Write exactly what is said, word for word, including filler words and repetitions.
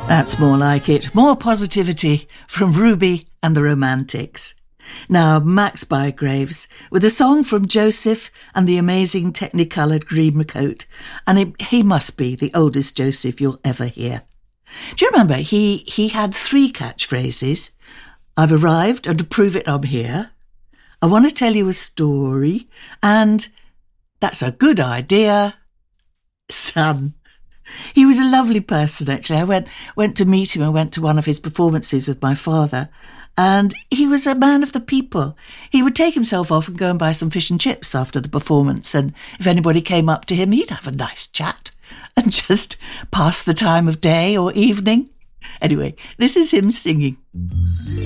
That's more like it. More positivity from Ruby and the Romantics. Now, Max Bygraves with a song from Joseph and the amazing Technicoloured Dreamcoat, and it, he must be the oldest Joseph you'll ever hear. Do you remember he, he had three catchphrases? I've arrived, and to prove it I'm here. I want to tell you a story, and that's a good idea, son. He was a lovely person, actually. I went went to meet him. I went to one of his performances with my father, and he was a man of the people. He would take himself off and go and buy some fish and chips after the performance, and if anybody came up to him, he'd have a nice chat and just pass the time of day or evening. Anyway, this is him singing.